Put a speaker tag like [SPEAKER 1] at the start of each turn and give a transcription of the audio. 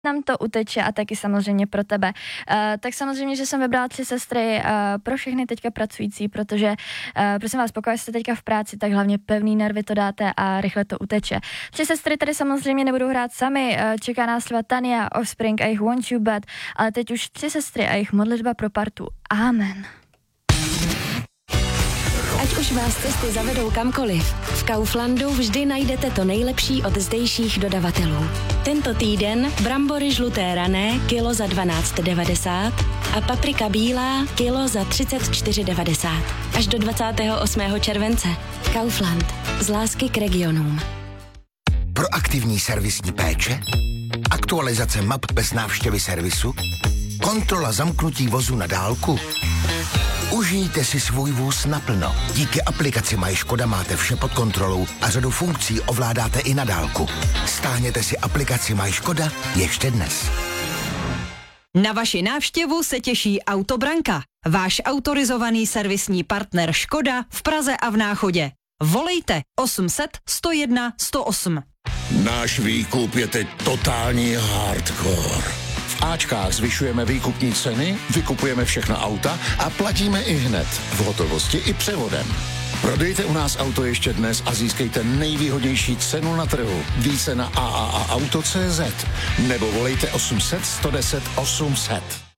[SPEAKER 1] nám to uteče a taky samozřejmě pro tebe. Tak samozřejmě, že jsem vybrala 3 sestry pro všechny teďka pracující, protože prosím vás, pokud jste teďka v práci, tak hlavně pevný nervy to dáte a rychle to uteče. 3 sestry tady samozřejmě nebudou hrát sami, čeká nás třeba Tania, Offspring a jejich Want You Bad, ale teď už 3 sestry a jejich modlitba pro partu. Amen.
[SPEAKER 2] Ať už vás cesty zavedou kamkoliv, v Kauflandu vždy najdete to nejlepší od zdejších dodavatelů. Tento týden brambory žluté rané kilo za 12,90 a paprika bílá kilo za 34,90. Až do 28. července. Kaufland. Z lásky k regionům.
[SPEAKER 3] Proaktivní servisní péče? Aktualizace map bez návštěvy servisu? Kontrola zamknutí vozu na dálku? Užijte si svůj vůz naplno. Díky aplikaci MyŠkoda máte vše pod kontrolou a řadu funkcí ovládáte i na dálku. Stáhněte si aplikaci MyŠkoda ještě dnes.
[SPEAKER 4] Na vaši návštěvu se těší Autobranka, váš autorizovaný servisní partner Škoda v Praze a v Náchodě. Volejte 800 101 108.
[SPEAKER 5] Náš výkup je teď totální hardcore. V Ačkách zvyšujeme výkupní ceny, vykupujeme všechna auta a platíme i hned, v hotovosti i převodem. Prodejte u nás auto ještě dnes a získejte nejvýhodnější cenu na trhu. Více na AAAauto.cz nebo volejte 800 110 800.